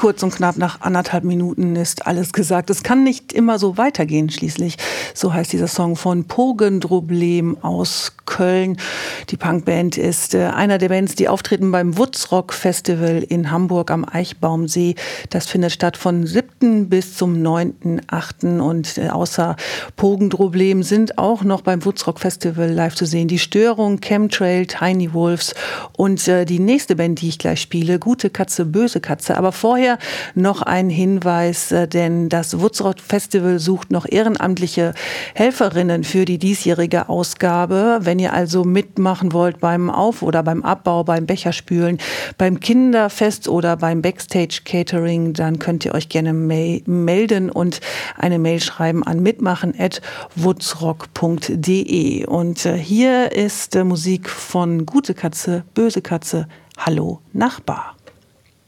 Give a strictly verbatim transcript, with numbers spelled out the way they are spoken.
Kurz und knapp nach anderthalb Minuten ist alles gesagt. Es kann nicht immer so weitergehen schließlich. So heißt dieser Song von Pogendroblem aus Köln. Die Punkband ist äh, einer der Bands, die auftreten beim Wutzrock Festival in Hamburg am Eichbaumsee. Das findet statt von siebten bis zum neunten achten Und äh, außer Pogendroblem sind auch noch beim Wutzrock Festival live zu sehen die Störung, Chemtrail, Tiny Wolves und äh, die nächste Band, die ich gleich spiele, Gute Katze, Böse Katze. Aber vorher noch ein Hinweis, äh, denn das Wutzrock Festival sucht noch ehrenamtliche Helferinnen für die diesjährige Ausgabe. Wenn ihr also mitmachen wollt beim Auf- oder beim Abbau, beim Becherspülen, beim Kinderfest oder beim Backstage-Catering, dann könnt ihr euch gerne ma- melden und eine Mail schreiben an mitmachen at wutzrock punkt de. Und äh, hier ist äh, Musik von Gute Katze, Böse Katze, Hallo Nachbar.